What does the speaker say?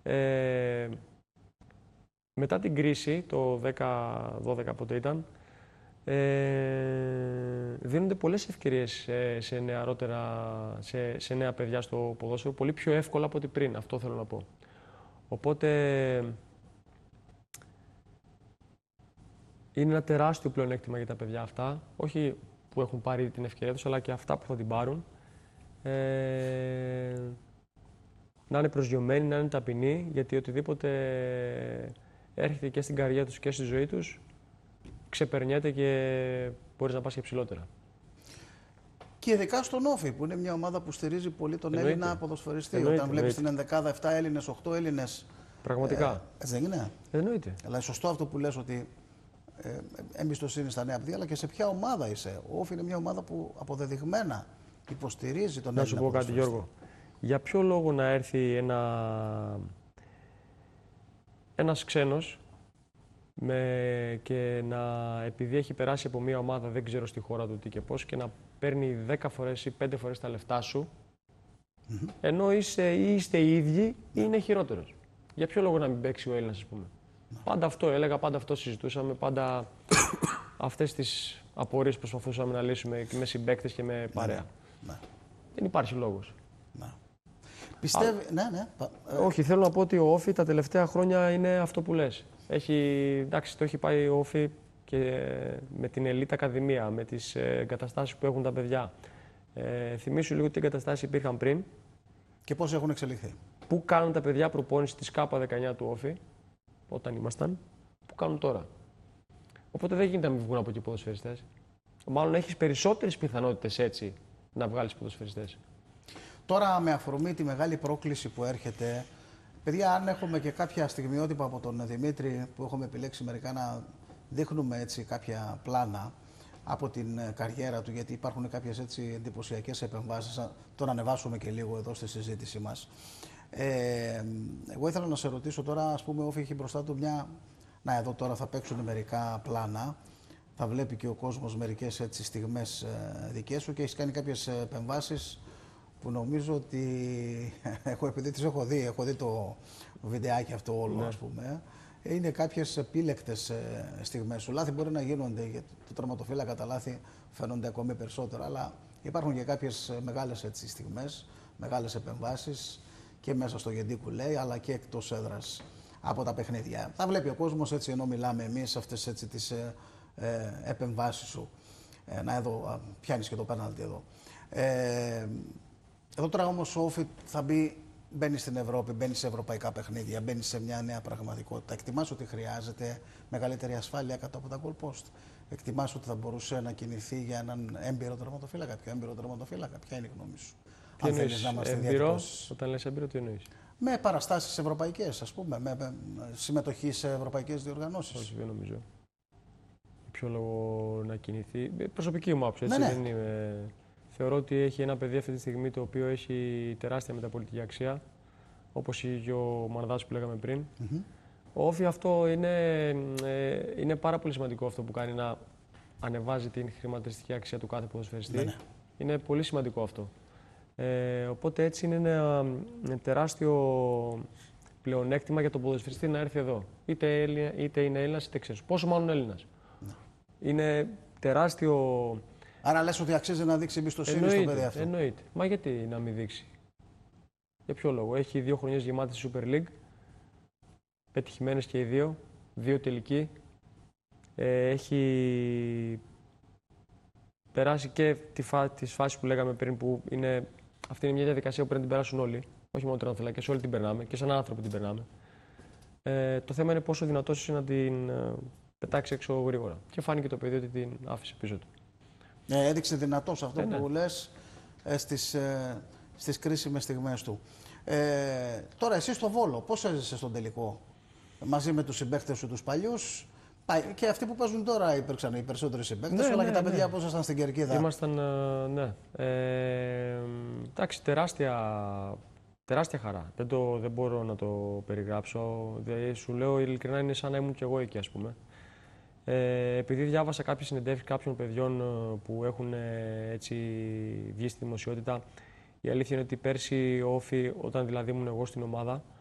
Μετά την κρίση, το 10-12 πότε ήταν, δίνονται πολλές ευκαιρίες σε νέα παιδιά στο ποδόσφαιρο, πολύ πιο εύκολα από ό,τι πριν, αυτό θέλω να πω. Οπότε είναι ένα τεράστιο πλεονέκτημα για τα παιδιά αυτά, όχι που έχουν πάρει την ευκαιρία τους, αλλά και αυτά που θα την πάρουν. Να είναι προσγειωμένοι, να είναι ταπεινοί, γιατί οτιδήποτε έρχεται και στην καριέρα τους και στη ζωή τους, ξεπερνιέται και μπορείς να πας και ψηλότερα. Και ειδικά στον Όφη, που είναι μια ομάδα που στηρίζει πολύ τον Έλληνα ποδοσφαιριστή. Όταν βλέπεις την ενδεκάδα 7 Έλληνες, 8 Έλληνες. Πραγματικά. Έτσι δεν είναι? Εννοείται. Αλλά σωστό αυτό που λες, ότι εμπιστοσύνη στα νέα παιδιά, αλλά και σε ποια ομάδα είσαι. Ο Όφη είναι μια ομάδα που αποδεδειγμένα υποστηρίζει τον Έλληνα. Να σου πω κάτι, Γιώργο. Για ποιο λόγο να έρθει ένας ξένος και επειδή έχει περάσει από μια ομάδα, δεν ξέρω στη χώρα του τι και πώς, και να παίρνει 10 φορές ή 5 φορές τα λεφτά σου, ενώ είστε οι ίδιοι ή είναι χειρότερος. Για ποιο λόγο να μην παίξει ο Έλληνας, ας πούμε. Πάντα αυτό έλεγα, πάντα αυτό συζητούσαμε, πάντα αυτές τις απορίες προσπαθούσαμε να λύσουμε και με συμπαίκτες και με παρέα. Δεν υπάρχει λόγος. Πιστεύει. Όχι, θέλω να πω ότι ο Όφη τα τελευταία χρόνια είναι αυτό που λες. Εντάξει, το έχει πάει ο Όφη και με την Elite Ακαδημία, με τις εγκαταστάσεις που έχουν τα παιδιά. Θυμήσου λίγο τι εγκαταστάσεις υπήρχαν πριν. Και πώς έχουν εξελιχθεί. Πού κάνουν τα παιδιά προπόνηση της K19 του Όφη, όταν ήμασταν, πού κάνουν τώρα. Οπότε δεν γίνεται να μην βγουν από εκεί ποδοσφαιριστές. Μάλλον έχεις περισσότερες πιθανότητες έτσι να βγάλεις ποδοσφαιριστές. Τώρα, με αφορμή τη μεγάλη πρόκληση που έρχεται, παιδιά, αν έχουμε και κάποια στιγμιότυπα από τον Δημήτρη που έχουμε επιλέξει μερικά να δείχνουμε έτσι κάποια πλάνα από την καριέρα του, γιατί υπάρχουν κάποιες έτσι εντυπωσιακές επεμβάσεις, το να ανεβάσουμε και λίγο εδώ στη συζήτησή μας. Εγώ ήθελα να σε ρωτήσω τώρα, ας πούμε, ο Όφη έχει μπροστά του μια... Να, εδώ τώρα θα παίξουν μερικά πλάνα, θα βλέπει και ο κόσμος μερικές έτσι στιγμές δικές σου και έχεις κάνει κάποιες επεμβάσεις που νομίζω ότι εγώ, επειδή τις έχω δει το βιντεάκι αυτό όλο, ας πούμε, είναι κάποιες επίλεκτες στιγμές σου. Λάθη μπορεί να γίνονται, γιατί το τερματοφύλακα τα λάθη φαίνονται ακόμη περισσότερο, αλλά υπάρχουν και κάποιες μεγάλες έτσι στιγμές, μεγάλες επεμβάσεις και μέσα στο Γεντίκου λέει, αλλά και εκτός έδρας από τα παιχνίδια. Τα βλέπει ο κόσμος έτσι, ενώ μιλάμε εμείς αυτές έτσι τις επεμβάσεις σου. Να, εδώ πιάνεις και το πέναλτι εδώ. Εδώ τώρα όμως ο Όφη θα μπαίνει στην Ευρώπη, μπαίνει σε ευρωπαϊκά παιχνίδια, μπαίνει σε μια νέα πραγματικότητα. Εκτιμάς ότι χρειάζεται μεγαλύτερη ασφάλεια κάτω από τα goal post. Εκτιμάς ότι θα μπορούσε να κινηθεί για έναν έμπειρο τερματοφύλακα, πιο έμπειρο τερματοφύλακα. Ποια είναι η γνώμη σου? Τι εννοείς έμπειρο, όταν λες έμπειρο, τι εννοείς? Με παραστάσεις ευρωπαϊκές, ας πούμε, με συμμετοχή σε ευρωπαϊκές διοργανώσεις. Όχι, δεν νομίζω. Ποιο λόγο να κινηθεί? Προσωπική μου άποψη, έτσι, δεν είμαι... Θεωρώ ότι έχει ένα παιδί αυτή τη στιγμή το οποίο έχει τεράστια μεταπολιτική αξία, όπως και ο Μανδάς που λέγαμε πριν. Ο Όφη αυτό είναι πάρα πολύ σημαντικό αυτό που κάνει, να ανεβάζει την χρηματιστική αξία του κάθε ποδοσφαιριστή. Είναι πολύ σημαντικό αυτό. Οπότε έτσι είναι ένα τεράστιο πλεονέκτημα για τον ποδοσφαιριστή να έρθει εδώ. Είτε είναι Έλληνας είτε ξένος. Πόσο μάλλον Έλληνας. Είναι τεράστιο... Άρα λες ότι αξίζει να δείξει εμπιστοσύνη στο παιδί αυτό? Εννοείται. Μα γιατί να μην δείξει? Για ποιο λόγο? Έχει 2 χρονιές γεμάτες στη Super League. Πετυχημένες και οι δύο τελικοί. Έχει περάσει και τις φάσεις που λέγαμε πριν, που είναι... Αυτή είναι μια διαδικασία που πρέπει να την περάσουν όλοι. Όχι μόνο τερματοφύλακες, όλοι την περνάμε και σαν άνθρωποι την περνάμε. Το θέμα είναι πόσο δυνατός είσαι να την πετάξει έξω γρήγορα. Και φάνηκε το παιδί ότι την άφησε πίσω του. Έδειξε δυνατός αυτό που λες στις κρίσιμες στιγμές του. Τώρα εσύ στο Βόλο, πώς έζησες στον τελικό? Μαζί με τους συμπαίκτες σου τους παλιούς, και αυτοί που παίζουν τώρα υπήρξαν οι περισσότεροι συμπαίκτες, αλλά και τα παιδιά που ήσασταν στην Κερκίδα. Ήμασταν, ναι. Εντάξει, τεράστια χαρά. Δεν μπορώ να το περιγράψω. Σου λέω ειλικρινά, είναι σαν να ήμουν κι εγώ εκεί, ας πούμε. Επειδή διάβασα κάποιες συνεντεύξεις κάποιων παιδιών που έχουν έτσι βγει στη δημοσιότητα, η αλήθεια είναι ότι πέρσι ο Όφη, όταν δηλαδή ήμουν εγώ στην ομάδα,